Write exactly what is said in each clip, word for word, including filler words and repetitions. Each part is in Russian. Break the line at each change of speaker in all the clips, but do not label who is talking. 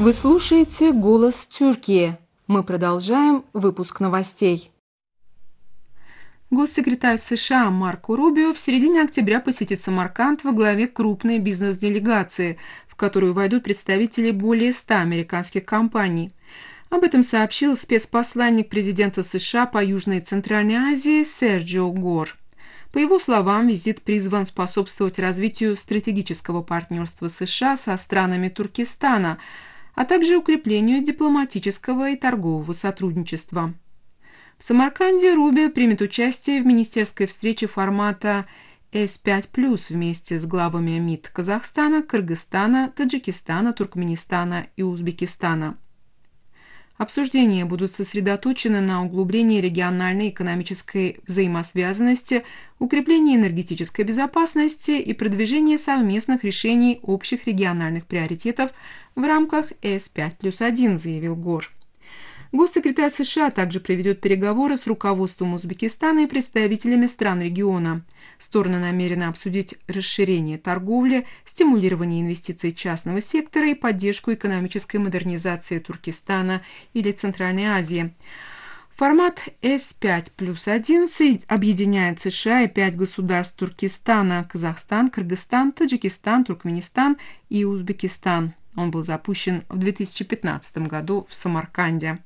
Вы слушаете «Голос Тюркии». Мы продолжаем выпуск новостей. Госсекретарь США Марко Рубио в середине октября посетит Самарканд во главе крупной бизнес-делегации, в которую войдут представители более ста американских компаний. Об этом сообщил спецпосланник президента США по Южной и Центральной Азии Серджио Гор. По его словам, визит призван способствовать развитию стратегического партнерства США со странами Туркестана, а также укреплению дипломатического и торгового сотрудничества. В Самарканде Рубио примет участие в министерской встрече формата эс пять плюс вместе с главами МИД Казахстана, Кыргызстана, Таджикистана, Туркменистана и Узбекистана. Обсуждения будут сосредоточены на углублении региональной экономической взаимосвязанности, укреплении энергетической безопасности и продвижении совместных решений общих региональных приоритетов в рамках эс пять плюс один, заявил Гор. Госсекретарь США также проведет переговоры с руководством Узбекистана и представителями стран региона. Стороны намерены обсудить расширение торговли, стимулирование инвестиций частного сектора и поддержку экономической модернизации Туркестана или Центральной Азии. Формат эс пять плюс один объединяет США и пять государств Туркестана – Казахстан, Кыргызстан, Таджикистан, Туркменистан и Узбекистан. Он был запущен в две тысячи пятнадцатом году в Самарканде.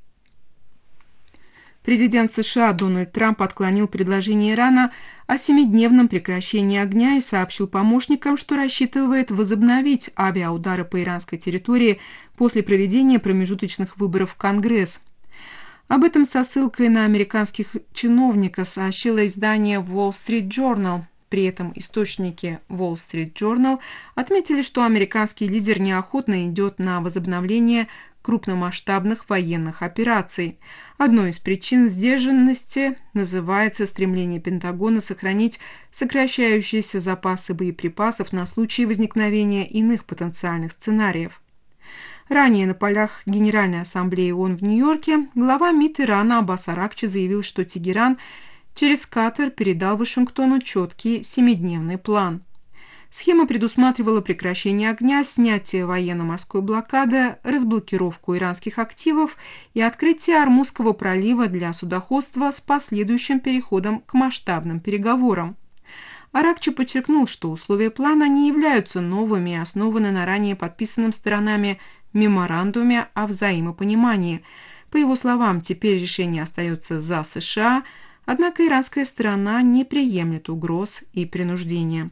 Президент США Дональд Трамп отклонил предложение Ирана о семидневном прекращении огня и сообщил помощникам, что рассчитывает возобновить авиаудары по иранской территории после проведения промежуточных выборов в Конгресс. Об этом со ссылкой на американских чиновников сообщило издание Wall Street Journal. При этом источники Wall Street Journal отметили, что американский лидер неохотно идет на возобновление крупномасштабных военных операций. Одной из причин сдержанности называется стремление Пентагона сохранить сокращающиеся запасы боеприпасов на случай возникновения иных потенциальных сценариев. Ранее на полях Генеральной Ассамблеи ООН в Нью-Йорке глава МИД Ирана Аббас Аракчи заявил, что Тегеран через Катар передал Вашингтону четкий семидневный план. Схема предусматривала прекращение огня, снятие военно-морской блокады, разблокировку иранских активов и открытие Ормузского пролива для судоходства с последующим переходом к масштабным переговорам. Аракчи подчеркнул, что условия плана не являются новыми и основаны на ранее подписанном сторонами меморандуме о взаимопонимании. По его словам, теперь решение остается за США, однако иранская сторона не приемлет угроз и принуждения.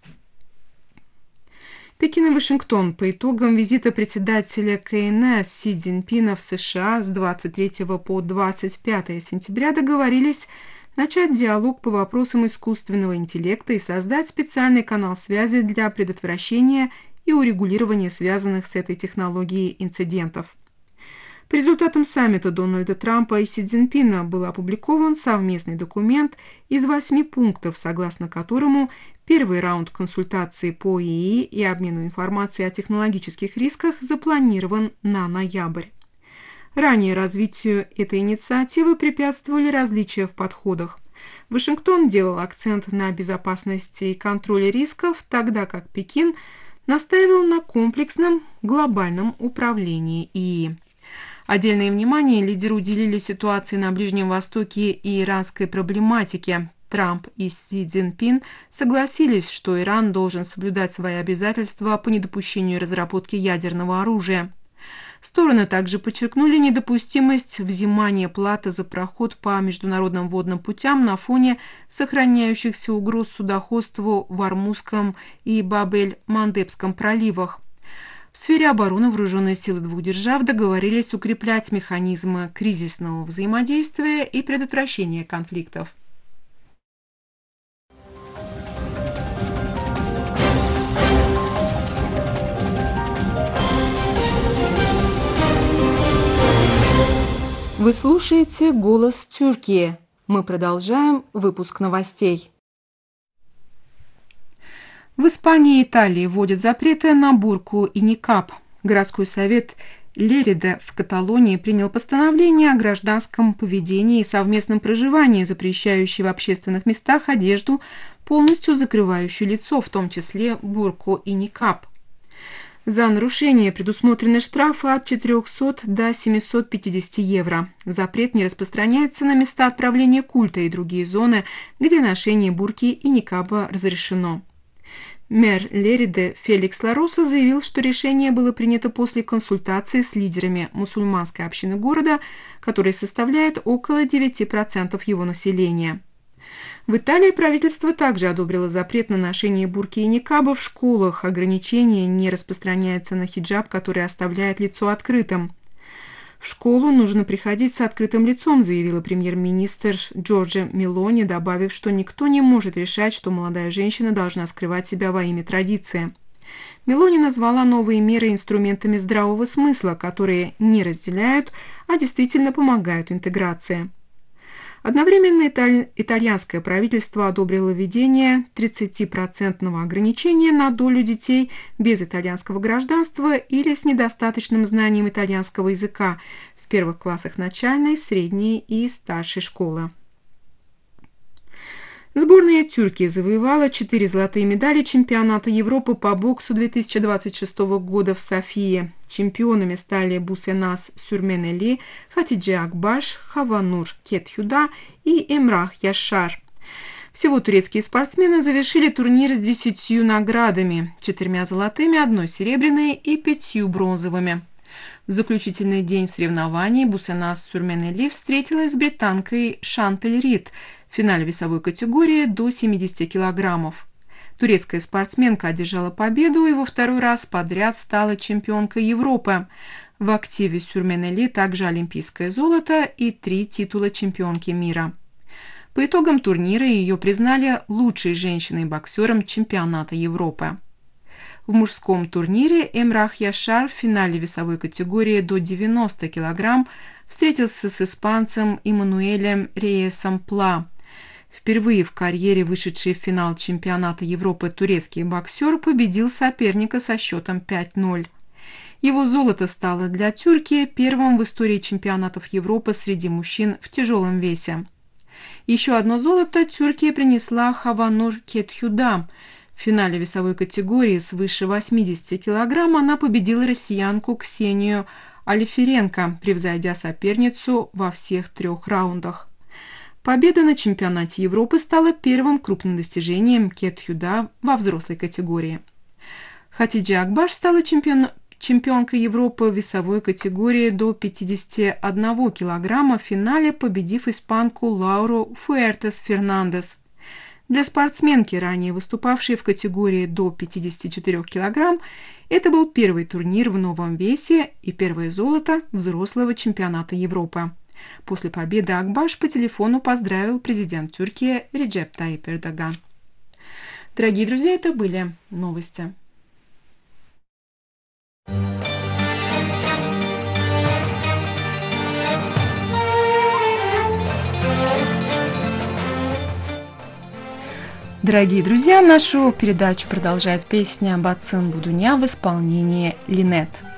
Пекин и Вашингтон по итогам визита председателя ка эн эр Си Цзиньпина в США с двадцать третьего по двадцать пятое сентября договорились начать диалог по вопросам искусственного интеллекта и создать специальный канал связи для предотвращения и урегулирования связанных с этой технологией инцидентов. По результатам саммита Дональда Трампа и Си Цзиньпина был опубликован совместный документ из восьми пунктов, согласно которому первый раунд консультаций по ИИ и обмену информацией о технологических рисках запланирован на ноябрь. Ранее развитию этой инициативы препятствовали различия в подходах. Вашингтон делал акцент на безопасности и контроле рисков, тогда как Пекин настаивал на комплексном глобальном управлении ИИ. Отдельное внимание лидеры уделили ситуации на Ближнем Востоке и иранской проблематике. Трамп и Си Цзиньпин согласились, что Иран должен соблюдать свои обязательства по недопущению разработки ядерного оружия. Стороны также подчеркнули недопустимость взимания платы за проход по международным водным путям на фоне сохраняющихся угроз судоходству в Ормузском и Баб-эль-Мандебском проливах. В сфере обороны вооруженные силы двух держав договорились укреплять механизмы кризисного взаимодействия и предотвращения конфликтов. Вы слушаете «Голос Тюркии». Мы продолжаем выпуск новостей. В Испании и Италии вводят запреты на бурку и никаб. Городской совет Лерида в Каталонии принял постановление о гражданском поведении и совместном проживании, запрещающее в общественных местах одежду, полностью закрывающую лицо, в том числе бурку и никаб. За нарушение предусмотрены штрафы от четырёхсот до семисот пятидесяти евро. Запрет не распространяется на места отправления культа и другие зоны, где ношение бурки и никаба разрешено. Мэр Лериде Феликс Лароса заявил, что решение было принято после консультации с лидерами мусульманской общины города, которая составляет около девяти процентов его населения. В Италии правительство также одобрило запрет на ношение бурки и никаба в школах. Ограничение не распространяется на хиджаб, который оставляет лицо открытым. В школу нужно приходить с открытым лицом, заявила премьер-министр Джорджа Мелони, добавив, что никто не может решать, что молодая женщина должна скрывать себя во имя традиции. Мелони назвала новые меры инструментами здравого смысла, которые не разделяют, а действительно помогают интеграции. Одновременно италь... итальянское правительство одобрило введение тридцатипроцентного ограничения на долю детей без итальянского гражданства или с недостаточным знанием итальянского языка в первых классах начальной, средней и старшей школы. Сборная Тюркии завоевала четыре золотые медали чемпионата Европы по боксу две тысячи двадцать шестого года в Софии. Чемпионами стали Бусеназ Сюрменели, Хатидже Акбаш, Хаванур Кетхюда и Эмрах Яшар. Всего турецкие спортсмены завершили турнир с десятью наградами, четырьмя золотыми, одной серебряной и пятью бронзовыми. В заключительный день соревнований Бусеназ Сюрменели встретилась с британкой Шантель Рид в финале весовой категории до семидесяти килограммов. Турецкая спортсменка одержала победу и во второй раз подряд стала чемпионкой Европы. В активе Сюрменели также олимпийское золото и три титула чемпионки мира. По итогам турнира ее признали лучшей женщиной-боксером чемпионата Европы. В мужском турнире Эмрах Яшар в финале весовой категории до девяноста килограмм встретился с испанцем Эммануэлем Рейесом Пла. Впервые в карьере вышедший в финал чемпионата Европы турецкий боксер победил соперника со счетом пять ноль. Его золото стало для Тюркии первым в истории чемпионатов Европы среди мужчин в тяжелом весе. Еще одно золото Тюркия принесла Хаванур Кетхюда. В финале весовой категории свыше восьмидесяти килограмм она победила россиянку Ксению Алиференко, превзойдя соперницу во всех трех раундах. Победа на чемпионате Европы стала первым крупным достижением Кетхюда во взрослой категории. Хатидже Акбаш стала чемпион... чемпионкой Европы в весовой категории до пятидесяти одного килограмма в финале, победив испанку Лауру Фуэртес Фернандес. Для спортсменки, ранее выступавшей в категории до пятидесяти четырёх килограмм, это был первый турнир в новом весе и первое золото взрослого чемпионата Европы. После победы Акбаш по телефону поздравил президент Тюркии Реджеп Тайип Эрдоган. Дорогие друзья, это были новости. Дорогие друзья, нашу передачу продолжает песня «Бацин Будуня» в исполнении Линет.